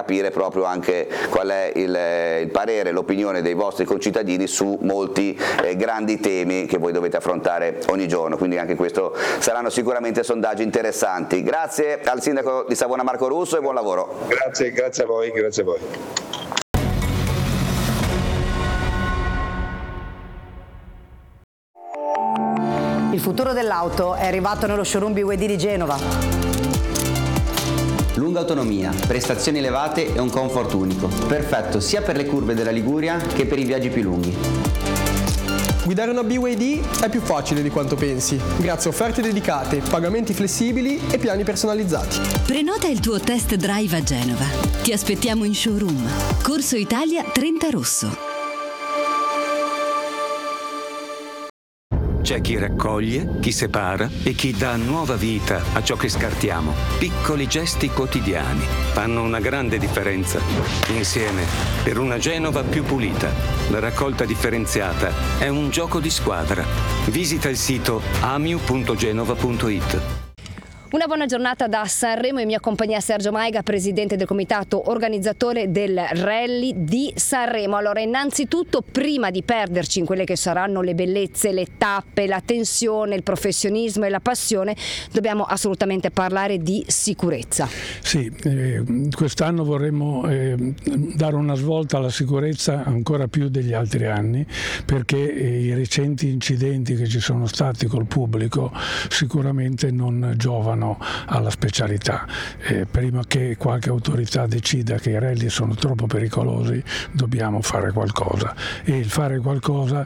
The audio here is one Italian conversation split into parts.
capire proprio anche qual è il parere, l'opinione dei vostri concittadini su molti grandi temi che voi dovete affrontare ogni giorno, quindi anche questo saranno sicuramente sondaggi interessanti. Grazie al sindaco di Savona Marco Russo e buon lavoro. Grazie a voi, grazie a voi. Il futuro dell'auto è arrivato nello showroom BYD di Genova. Lunga autonomia, prestazioni elevate e un comfort unico, perfetto sia per le curve della Liguria che per i viaggi più lunghi. Guidare una BYD è più facile di quanto pensi, grazie a offerte dedicate, pagamenti flessibili e piani personalizzati. Prenota il tuo test drive a Genova. Ti aspettiamo in showroom. Corso Italia 30 Rosso. C'è chi raccoglie, chi separa e chi dà nuova vita a ciò che scartiamo. Piccoli gesti quotidiani fanno una grande differenza. Insieme, per una Genova più pulita. La raccolta differenziata è un gioco di squadra. Visita il sito amiu.genova.it. Una buona giornata da Sanremo, in mia compagnia Sergio Maiga, presidente del comitato organizzatore del Rally di Sanremo. Allora, innanzitutto, prima di perderci in quelle che saranno le bellezze, le tappe, la tensione, il professionismo e la passione, dobbiamo assolutamente parlare di sicurezza. Sì, quest'anno vorremmo dare una svolta alla sicurezza ancora più degli altri anni, perché i recenti incidenti che ci sono stati col pubblico sicuramente non giovano alla specialità. Prima che qualche autorità decida che i rally sono troppo pericolosi, dobbiamo fare qualcosa, e il fare qualcosa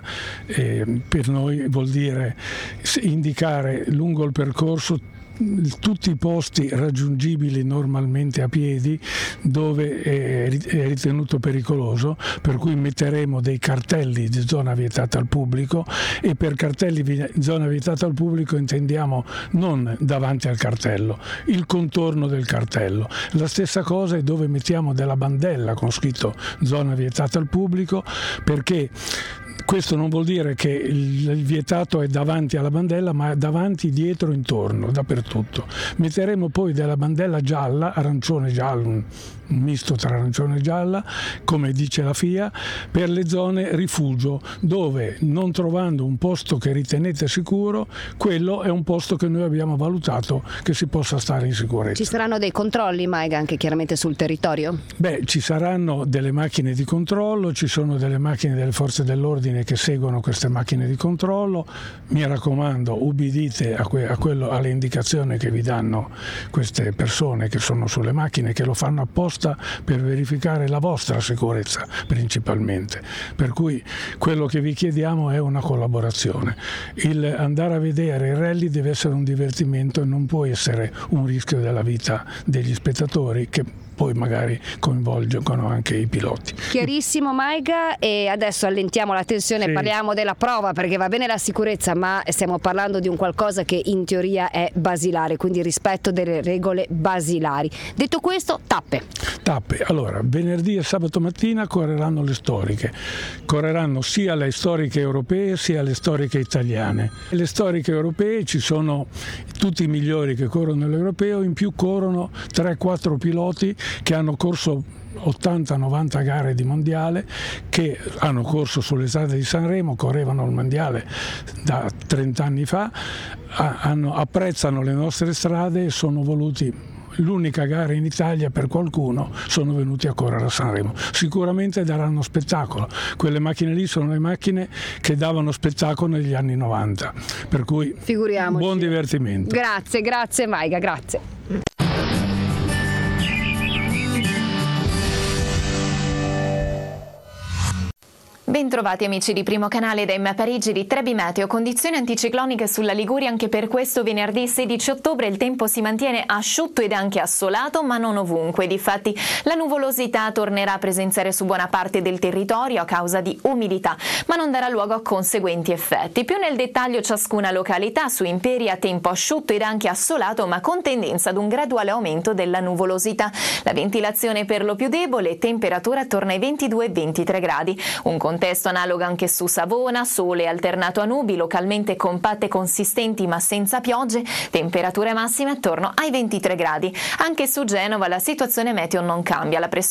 per noi vuol dire indicare lungo il percorso tutti i posti raggiungibili normalmente a piedi dove è ritenuto pericoloso, per cui metteremo dei cartelli di zona vietata al pubblico, e per cartelli di zona vietata al pubblico intendiamo non davanti al cartello, il contorno del cartello. La stessa cosa è dove mettiamo della bandella con scritto zona vietata al pubblico, perché questo non vuol dire che il vietato è davanti alla bandella, ma davanti, dietro, intorno, dappertutto. Metteremo poi della bandella gialla, arancione giallo, un misto tra arancione e gialla, come dice la FIA, per le zone rifugio, dove, non trovando un posto che ritenete sicuro, quello è un posto che noi abbiamo valutato che si possa stare in sicurezza. Ci saranno dei controlli, Maiga, anche chiaramente sul territorio? Beh, ci saranno delle macchine di controllo, ci sono delle macchine delle forze dell'ordine che seguono queste macchine di controllo. Mi raccomando, ubbidite alle indicazioni che vi danno queste persone che sono sulle macchine, che lo fanno apposta per verificare la vostra sicurezza principalmente. Per cui quello che vi chiediamo è una collaborazione. Il andare a vedere il rally deve essere un divertimento e non può essere un rischio della vita degli spettatori, che poi magari coinvolgono anche i piloti. Chiarissimo, Maiga, e adesso allentiamo la tensione, sì. Parliamo della prova, perché va bene la sicurezza, ma stiamo parlando di un qualcosa che in teoria è basilare, quindi il rispetto delle regole basilari. Detto questo, tappe. Allora, venerdì e sabato mattina correranno le storiche. Correranno sia le storiche europee sia le storiche italiane. Le storiche europee ci sono tutti i migliori che corrono l'europeo, in più corrono 3-4 piloti che hanno corso 80-90 gare di mondiale, che hanno corso sulle strade di Sanremo, correvano il mondiale da 30 anni fa, apprezzano le nostre strade e sono voluti. L'unica gara in Italia per qualcuno, sono venuti a correre a Sanremo. Sicuramente daranno spettacolo. Quelle macchine lì sono le macchine che davano spettacolo negli anni 90. Per cui buon divertimento. Grazie Maiga, grazie. Bentrovati amici di Primo Canale da Emma Parigi di Trebi Meteo. Condizioni anticicloniche sulla Liguria anche per questo venerdì 16 ottobre. Il tempo si mantiene asciutto ed anche assolato, ma non ovunque. Difatti la nuvolosità tornerà a presenziare su buona parte del territorio a causa di umidità, ma non darà luogo a conseguenti effetti. Più nel dettaglio ciascuna località: su Imperia tempo asciutto ed anche assolato, ma con tendenza ad un graduale aumento della nuvolosità. La ventilazione per lo più debole, temperatura attorno ai 22-23 gradi. Un contesto analogo anche su Savona, sole alternato a nubi, localmente compatte e consistenti ma senza piogge, temperature massime attorno ai 23 gradi. Anche su Genova la situazione meteo non cambia, la pressione